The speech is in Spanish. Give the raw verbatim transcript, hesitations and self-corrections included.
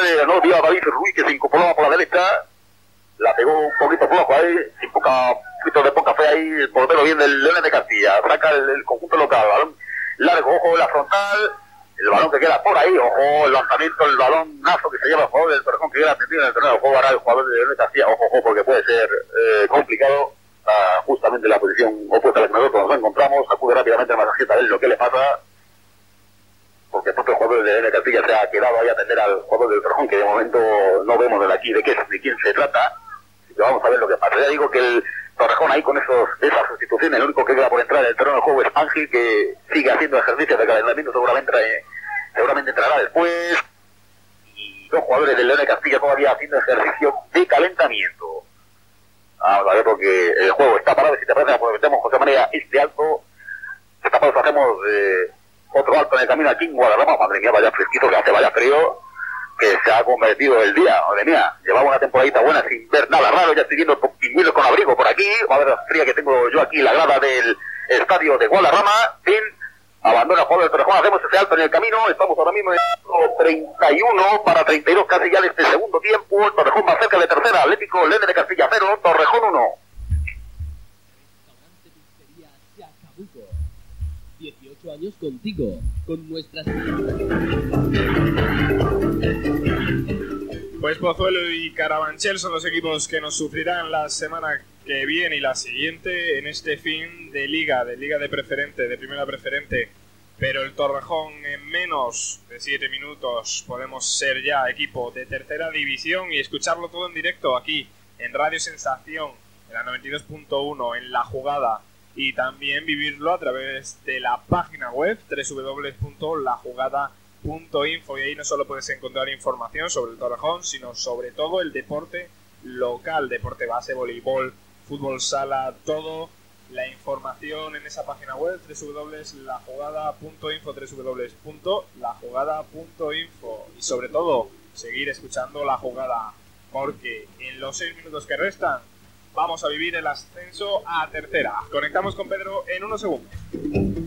hombre, no vio a David Ruiz, que se incorporaba por la derecha, la pegó un poquito flojo ahí, sin poca, un poquito de poca fe ahí, el portero bien del Leones de Castilla, saca el, el conjunto local, balón largo, ojo, la frontal, el balón que queda por ahí, ojo, el lanzamiento, el balón nazo que se lleva el jugador del Torrejón, que queda atendido en el terreno de juego, ahora el jugador del Leones de Castilla, ojo, ojo, porque puede ser eh, complicado, uh, justamente la posición opuesta al escenario, cuando nos encontramos, acude rápidamente a la tarjeta de él, lo que le pasa, porque el propio jugador del Leones de Castilla se ha quedado ahí a atender al jugador del Torrejón, que de momento no vemos de aquí de qué de quién se trata, así que vamos a ver lo que pasa. Ya digo que el Torrejón ahí con esos esas sustituciones, el único que queda por entrar en el terreno de juego es Ángel, que sigue haciendo ejercicios de calentamiento, seguramente eh, seguramente entrará después, y dos jugadores del León de Castilla todavía haciendo ejercicio de calentamiento. Vamos a ver, porque el juego está parado, y si te parece aprovechamos, José María, este alto, esta pausa hacemos eh, otro alto en el camino aquí en Guadarrama. Madre mía, vaya fresquito que hace, vaya frío, que se ha convertido el día, madre mía, llevaba una temporadita buena sin ver nada raro, ya estoy viendo pingüinos con abrigo por aquí, a ver la fría que tengo yo aquí, la grada del estadio de Guadarrama, fin, abandona el jugador del Torrejón, hacemos ese alto en el camino, estamos ahora mismo en treinta y uno para treinta y dos casi ya de este segundo tiempo, el Torrejón más cerca de tercera, Atlético Leones de Castilla cero, Torrejón uno. dieciocho años contigo, con nuestras... Pues Pozuelo y Carabanchel son los equipos que nos sufrirán la semana que viene y la siguiente en este fin de liga, de liga de preferente, de primera preferente. Pero el Torrejón en menos de siete minutos podemos ser ya equipo de tercera división y escucharlo todo en directo aquí en Radio Sensación, en la noventa y dos punto uno, en La Jugada. Y también vivirlo a través de la página web doble u doble u doble u punto la jugada punto info, y ahí no solo puedes encontrar información sobre el Torrejón, sino sobre todo el deporte local, deporte base, voleibol, fútbol sala, todo la información en esa página web doble u doble u doble u punto la jugada punto info, doble u doble u doble u punto la jugada punto info, y sobre todo seguir escuchando La Jugada, porque en los seis minutos que restan vamos a vivir el ascenso a tercera. Conectamos con Pedro en unos segundos.